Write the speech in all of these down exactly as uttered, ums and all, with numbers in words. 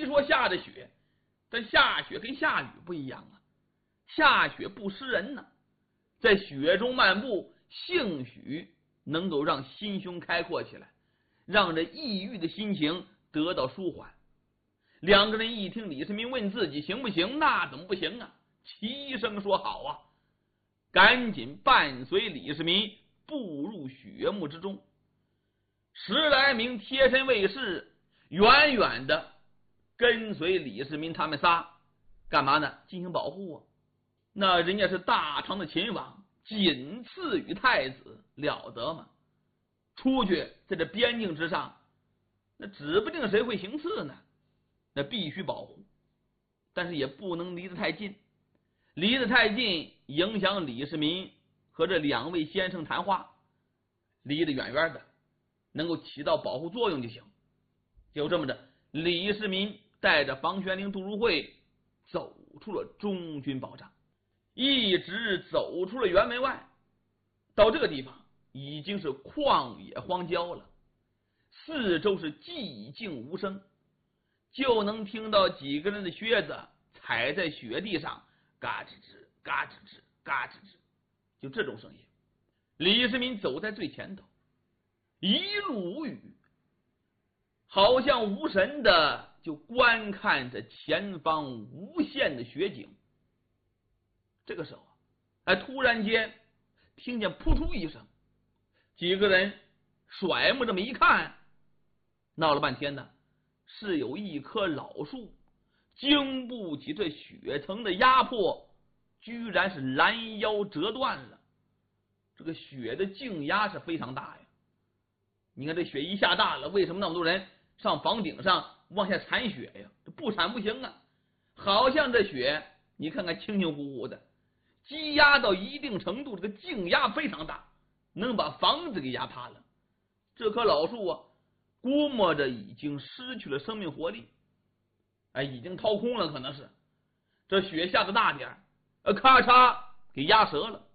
说下着雪，但下雪跟下雨不一样啊，下雪不湿人呢，在雪中漫步，兴许能够让心胸开阔起来，让这抑郁的心情得到舒缓。两个人一听李世民问自己行不行，那怎么不行啊？齐声说好啊，赶紧伴随李世民步入雪幕之中。十来名贴身卫士远远的跟随李世民他们仨，干嘛呢？进行保护啊。那人家是大唐的秦王，仅次于太子，了得吗？出去在这边境之上，那指不定谁会行刺呢，那必须保护，但是也不能离得太近，离得太近影响李世民和这两位先生谈话，离得远远的，能够起到保护作用就行。就这么着，李世民带着房玄龄、杜如晦走出了中军保障，一直走出了辕门外。到这个地方已经是旷野荒郊了，四周是寂静无声，就能听到几个人的靴子踩在雪地上嘎吱吱嘎吱吱嘎吱吱，就这种声音。李世民走在最前头，一路无语，好像无神的就观看着前方无限的雪景。这个时候哎，突然间听见扑出一声，几个人甩目这么一看，闹了半天呢，是有一棵老树经不起这雪层的压迫，居然是拦腰折断了。这个雪的劲压是非常大呀，你看这雪一下大了，为什么那么多人上房顶上往下铲雪呀？这不铲不行啊，好像这雪你看看清清乎乎的，积压到一定程度，这个劲压非常大，能把房子给压塌了。这棵老树啊，估摸着已经失去了生命活力，哎，已经掏空了，可能是这雪下的大点，呃，咔嚓给压折了。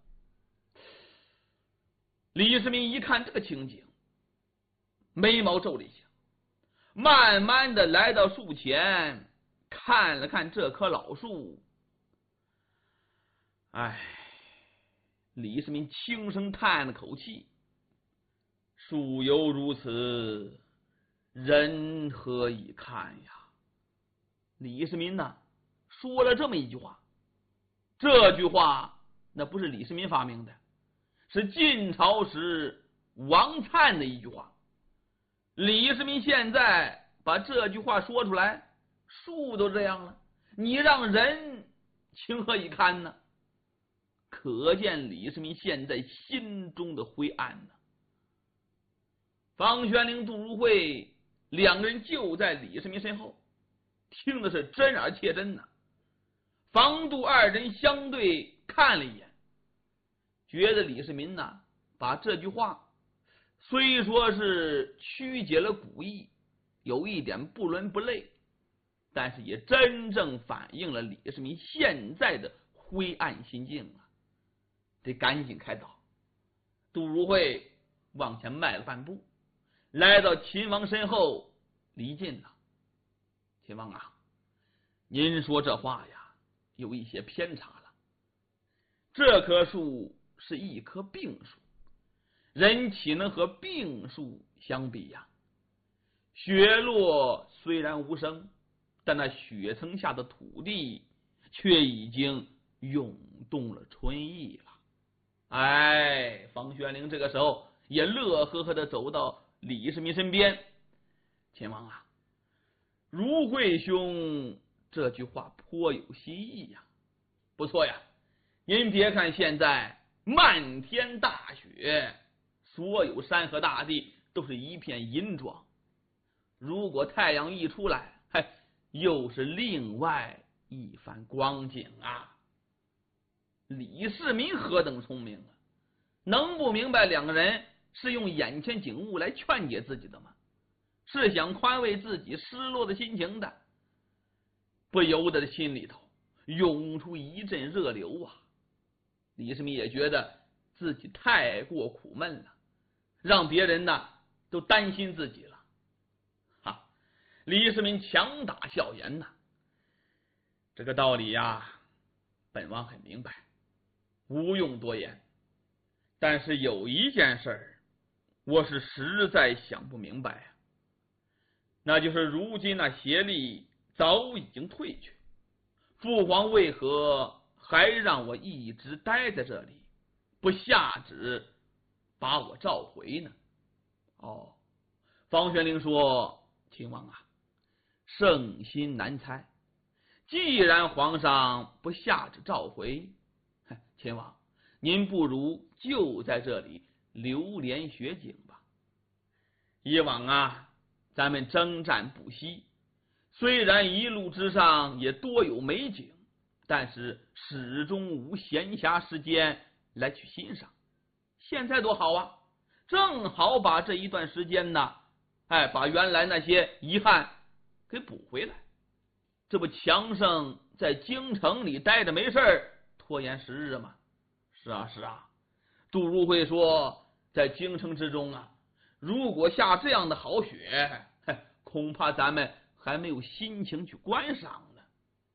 李世民一看这个情景，眉毛皱了一下，慢慢的来到树前，看了看这棵老树。哎，李世民轻声叹了口气，树犹如此，人何以看呀？李世民呢说了这么一句话，这句话那不是李世民发明的，是晋朝时王粲的一句话。李世民现在把这句话说出来，树都这样了，你让人情何以堪呢？可见李世民现在心中的灰暗呢。房玄龄、杜如晦两个人就在李世民身后，听的是真而切真呐。房杜二人相对看了一眼，觉得李世民呢把这句话虽说是曲解了古意，有一点不伦不类，但是也真正反映了李世民现在的灰暗心境啊，得赶紧开导。杜如晦往前迈了半步，来到秦王身后离近了。秦王啊，您说这话呀有一些偏差了，这棵树是一棵病树，人岂能和病树相比呀？雪落虽然无声，但那雪层下的土地却已经涌动了春意了。哎，房玄龄这个时候也乐呵呵的走到李世民身边，秦王啊，如贵兄这句话颇有新意呀。不错呀，您别看现在漫天大雪，所有山河大地都是一片银装，如果太阳一出来，嗨，又是另外一番光景啊。李世民何等聪明啊，能不明白两个人是用眼前景物来劝解自己的吗？是想宽慰自己失落的心情的，不由得心里头涌出一阵热流啊。李世民也觉得自己太过苦闷了，让别人呢都担心自己了。哈， 李世民强打笑言呐：“这个道理呀，本王很明白，无用多言。但是有一件事儿，我是实在想不明白啊，那就是如今那邪力早已经退去，父皇为何还让我一直待在这里，不下旨把我召回呢？”哦，方玄龄说：“秦王啊，圣心难猜。既然皇上不下旨召回，秦王您不如就在这里流连雪景吧。以往啊，咱们征战不息，虽然一路之上也多有美景，但是始终无闲暇时间来去欣赏。现在多好啊，正好把这一段时间呢，哎，把原来那些遗憾给补回来。这不强盛在京城里待着没事儿，拖延时日吗？是啊是啊，杜如晦说，在京城之中啊，如果下这样的好雪，恐怕咱们还没有心情去观赏呢。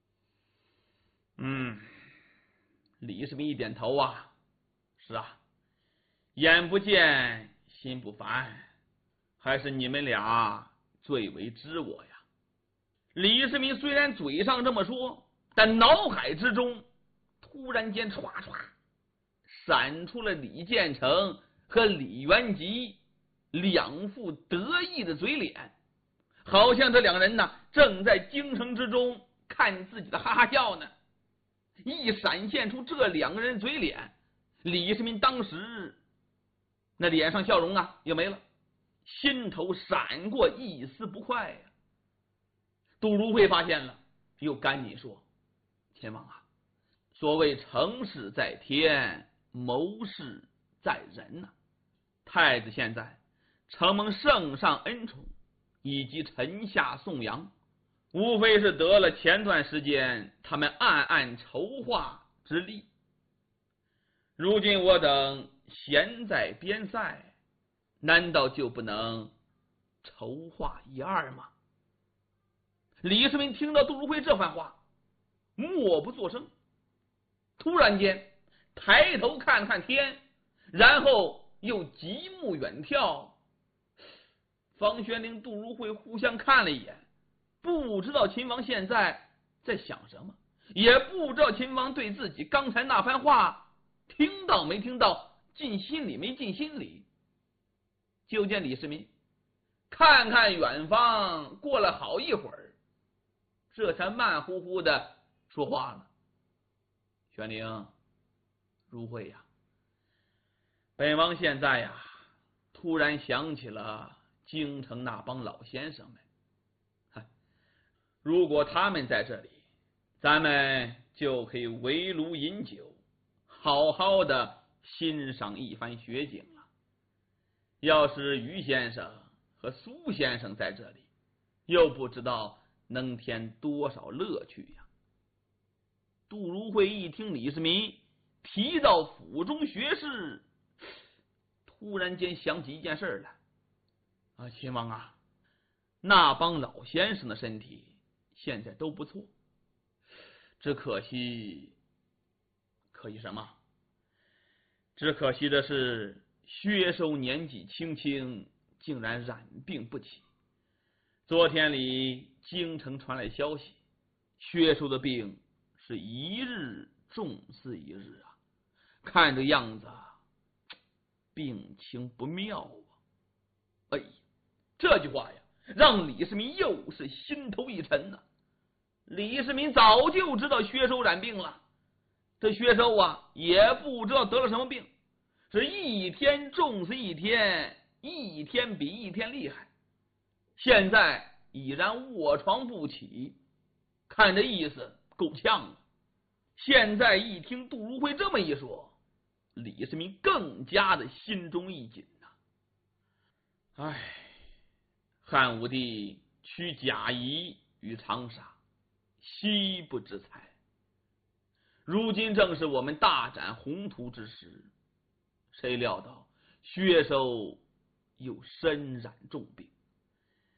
嗯，李世民一点头啊，是啊，眼不见心不烦，还是你们俩最为知我呀。李世民虽然嘴上这么说，但脑海之中突然间唰唰闪出了李建成和李元吉两副得意的嘴脸，好像这两人呢正在京城之中看自己的哈哈笑呢。一闪现出这两个人嘴脸，李世民当时那脸上笑容啊也没了，心头闪过一丝不快呀。杜如晦发现了，又赶紧说：“秦王啊，所谓成事在天，谋事在人呐、啊。太子现在承蒙圣上恩宠，以及臣下颂扬，无非是得了前段时间他们暗暗筹划之力。如今我等闲在边塞，难道就不能筹划一二吗？”李世民听到杜如晦这番话，默不作声，突然间抬头看看天，然后又极目远眺。方玄龄、杜如晦互相看了一眼，不知道秦王现在在想什么，也不知道秦王对自己刚才那番话听到没听到，进心里没进心里。就见李世民看看远方，过了好一会儿，这才慢乎乎的说话了：“玄龄、如晦呀，本王现在呀，突然想起了京城那帮老先生们。如果他们在这里，咱们就可以围炉饮酒，好好的欣赏一番雪景了。要是于先生和苏先生在这里，又不知道能添多少乐趣呀。”杜如晦一听李世民提到府中学士，突然间想起一件事来：“啊，秦王啊，那帮老先生的身体现在都不错，只可惜，可惜什么？只可惜的是，薛收年纪轻轻，竟然染病不起。昨天里京城传来消息，薛收的病是一日重似一日啊，看这样子病情不妙啊。”哎呀，这句话呀，让李世民又是心头一沉呐、啊。李世民早就知道薛收染病了，这薛收啊，也不知道得了什么病，是一天重似一天，一天比一天厉害。现在已然卧床不起，看这意思够呛了。现在一听杜如晦这么一说，李世民更加的心中一紧呐、啊。唉，汉武帝取贾谊于长沙，惜不知才。如今正是我们大展宏图之时，谁料到薛收又身染重病，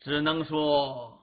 只能说